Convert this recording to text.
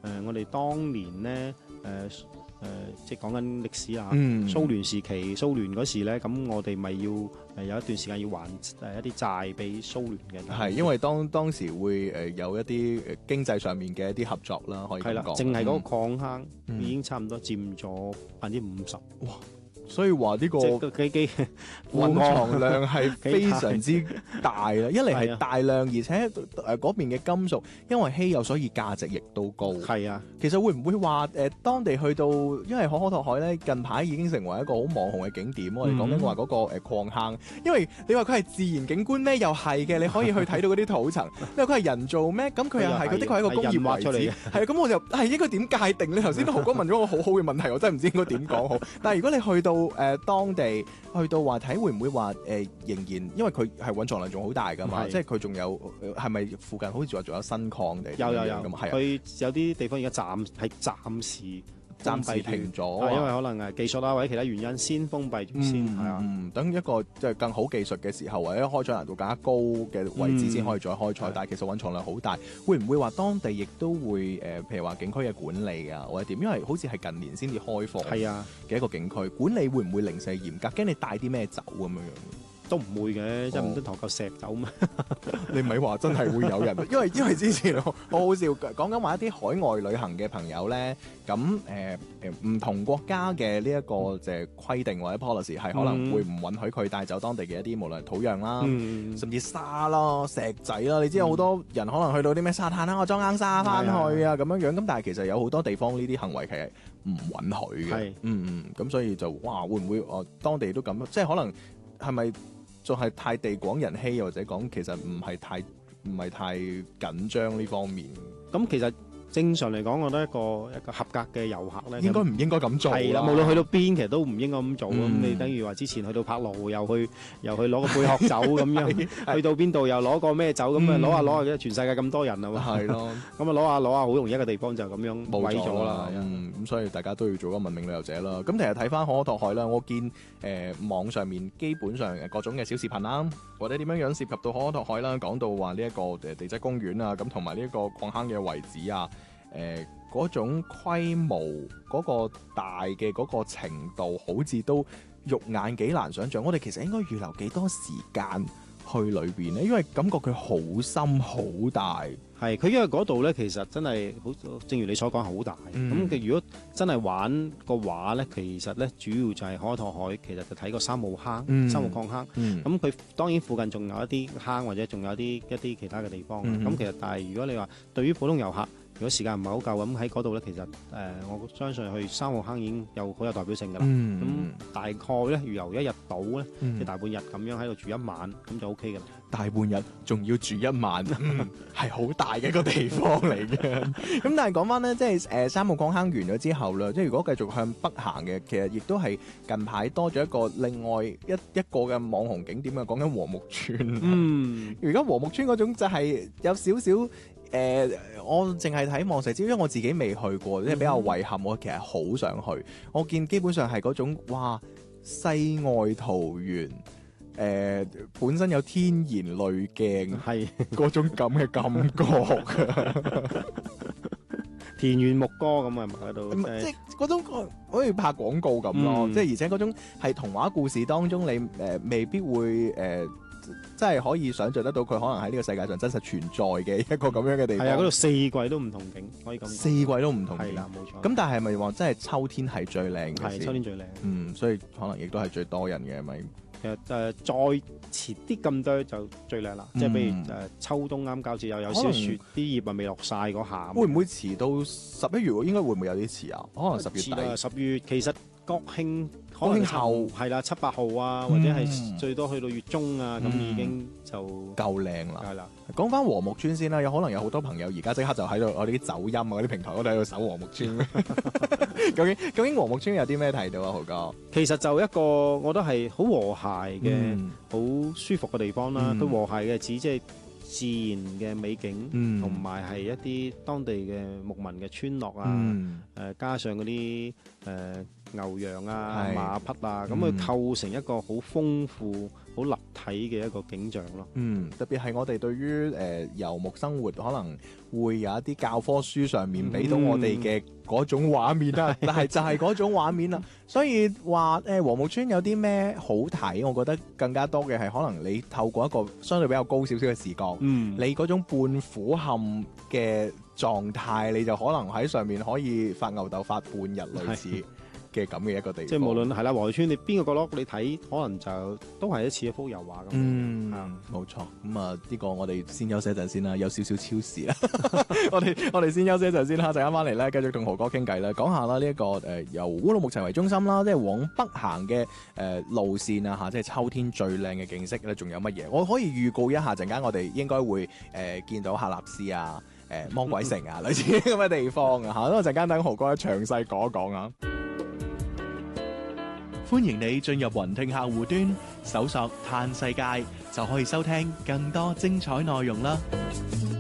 我哋當年咧即係講緊歷史啊，蘇聯時期，蘇聯嗰時咧，咁我哋咪要有一段時間要還一啲債俾蘇聯嘅。 係因為當時會有一啲經濟上面嘅一啲合作啦，可以咁講。 淨係嗰個礦坑已經差唔多佔咗50%。哇！ 所以話呢個幾蘊藏量係非常之大啦，一嚟係大量，而且嗰邊嘅金屬因為稀有，所以價值亦都高。 係啊， 其實會唔會話當地去到，因為可可托海咧近排已經成為一個好網紅嘅景點。我哋講緊話嗰個礦坑，因為你話佢係自然景觀咩？又係嘅，你可以去睇到嗰啲土層。你話佢係人造咩？咁佢又係，佢的確係一個工業遺址。係啊，咁我就係應該點界定？你頭先都豪哥問咗個好好嘅問題，我真係唔知應該點講好。但係如果你去到當地去到話睇會唔會話仍然，因為佢係蘊藏量仲好大噶嘛，即係佢仲有係咪附近好似話仲有新礦地？有咁係。 佢有啲地方而家暫時停咗， 因為可能技術啦或者其他原因先封閉咗先。係啊， 等一個即係更好技術嘅時候，或者開採難度更加高嘅位置先可以再開採。但係其實蘊藏量好大，會唔會話當地亦都會譬如話景區嘅管理啊，或者點？因為好似係近年先至開放嘅一個景區，管理會唔會零舍嚴格？驚你帶啲咩走咁樣樣？ 都唔會嘅，即係唔得堂嚿石走嘛。 你咪話真係會有人，因為之前好好笑，講緊話一啲海外旅行嘅朋友咧，咁唔同國家嘅呢一個就係規定或者 policy 係可能會唔允許佢帶走當地嘅一啲無論土壤啦，甚至沙啦、石仔啦。你知有好多人可能去到啲咩沙灘啦，我裝罌沙翻去啊咁樣樣。咁但係其實有好多地方呢啲行為其實唔允許嘅。咁所以就哇會唔會當地都咁？即係可能係咪？仲係太地廣人稀，或者講其實唔係太緊張呢方面。咁其實正常嚟講，我覺得一個合格嘅遊客咧， 應該唔應該咁做？ 係啦，無論去到邊，其實都唔應該咁做。咁你等於話之前去到柏勞，又去攞個貝殼酒咁樣，去到邊度又攞個咩酒咁啊？攞下全世界咁多人啊嘛，係咯。咁啊攞下，好容易一個地方就咁樣毀咗啦。 咁所以大家都要做個文明旅遊者啦。咁其實睇翻可可托海啦，我見網上面基本上各種嘅小視頻啦，或者點樣涉及到可可托海啦，講到話呢一個地質公園啊，咁同埋呢一個礦坑嘅遺址啊。嗰種規模嗰個大嘅嗰個程度，好似都肉眼幾難想像。我哋其實應該預留幾多時間去裏邊咧？因為感覺佢好深好大。 係佢因為嗰度咧，其實真係好，正如你所講好大。咁如果真係玩個話咧，其實咧主要就係可可托海，其實就睇個三號坑、三號礦坑。咁佢當然附近仲有一啲坑，或者仲有一啲其他嘅地方。咁其實但係如果你話對於普通遊客，如果時間唔係好夠咁喺嗰度咧，其實我相信去三號坑已經好有代表性㗎啦。咁大概咧預留一日到咧，即大半日咁樣喺度住一晚，咁就 OK 㗎啦。大半日仲要住一晚，係好大嘅一個地方嚟嘅。咁但係講翻咧，即係三號礦坑完咗之後啦，即係如果繼續向北行嘅，其實亦都係近排多咗一個另外一個嘅網紅景點啊，講緊禾木村。而家禾木村嗰種就係有少少。我淨係睇望石礁，因為我自己未去過，即係比較遺憾。我其實好想去。我見基本上係嗰種哇世外桃源，本身有天然濾鏡，係嗰種咁嘅感覺。田園牧歌咁啊，喺度即係嗰種好似拍廣告咁咯。即係而且嗰種係童話故事當中，你未必會真係可以想像得到佢可能喺呢個世界上真實存在嘅一個咁樣嘅地方。係啊，嗰度四季都唔同景，可以咁講。四季都唔同景，係啦，冇錯。咁但係咪話真係秋天係最靚嘅？係秋天最靚。所以可能亦都係最多人嘅咪。其實再遲啲咁多就最靚啦。即係譬如秋冬啱交接又有少雪，啲葉啊未落晒嗰下。會唔會遲到11月？應該會唔會有啲遲啊？可能10月底。10月其實國慶後係啦，7、8號啊，或者係最多去到月中啊，咁已經就夠靚啦。係啦，講翻禾木村先啦，有可能有好多朋友而家即刻就喺度我哋啲走音啊，嗰啲平台我哋喺度搜禾木村。究竟禾木村有啲咩睇到啊，豪哥？其實就一個我覺得係好和諧嘅、好舒服嘅地方啦。佢和諧嘅指即係自然嘅美景，同埋係一啲當地嘅牧民嘅村落啊，加上嗰啲牛羊啊、馬匹啊，咁佢構成一個好豐富、好立體睇嘅一個景象咯。 特別係我哋對於遊牧生活可能會有一啲教科書上面俾到我哋嘅嗰種畫面啦，但係就係嗰種畫面啦。所以話禾木村有啲咩好睇，我覺得更加多嘅係可能你透過一個相對比較高少少嘅視角，你嗰種半俯瞰嘅狀態，你就可能喺上面可以發吽豆發半日類似嘅咁嘅一個地方。 即係無論係啦，禾木村你邊個角落你睇，可能就都係似一幅油畫咁。 冇錯。咁啊，呢個我哋先休息一陣先啦，有少少超時啦。我哋先休息一陣先啦，陣間翻嚟咧，繼續同豪哥傾偈啦，講下啦呢一個由烏魯木齊為中心啦，即係往北行嘅路線啊嚇，即係秋天最靚嘅景色咧，仲有乜嘢？我可以預告一下，陣間我哋應該會見到喀納斯啊、魔鬼城啊類似咁嘅地方啊嚇，咁啊陣間等豪哥詳細講一講啊。歡迎你進入雲聽客戶端，搜索嘆世界就可以收聽更多精彩內容啦。